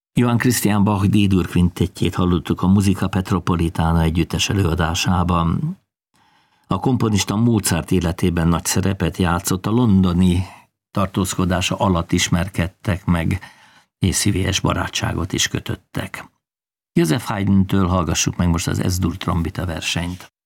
Johann Christian Bach D-dur kvintettjét hallottuk a Musica Petropolitana együttes előadásában. A komponista Mozart életében nagy szerepet játszott, a londoni tartózkodása alatt ismerkedtek meg, és szívélyes barátságot is kötöttek. Joseph Haydntől hallgassuk meg most az S-dur trombita versenyt.